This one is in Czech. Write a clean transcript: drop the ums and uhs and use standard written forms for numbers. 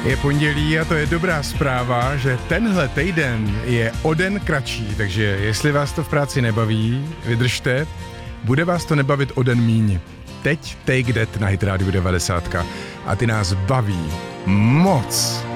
Je pondělí a to je dobrá zpráva, že tenhle týden je o den kratší, takže jestli vás to v práci nebaví, vydržte, bude vás to nebavit o den míň. Teď Take That na Hit Radio 90 a ty nás baví moc.